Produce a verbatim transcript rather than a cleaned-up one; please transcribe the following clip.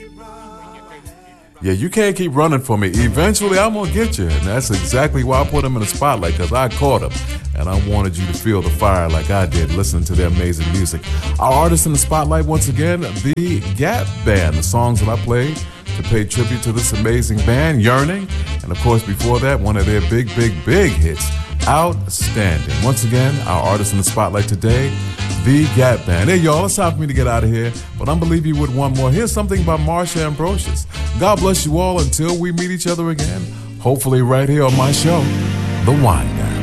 Yeah, you can't keep running for me. Eventually, I'm going to get you. And that's exactly why I put him in the spotlight, because I caught him. And I wanted you to feel the fire like I did listening to their amazing music. Our artist in the spotlight, once again, the Gap Band. The songs that I played to pay tribute to this amazing band, Yearning. And, of course, before that, one of their big, big, big hits, Outstanding. Once again, our artist in the spotlight today, the Gap Band. Hey, y'all, it's time for me to get out of here, but I'm believe you with one more. Here's something by Marsha Ambrosius. God bless you all until we meet each other again, hopefully right here on my show, The Wind Down.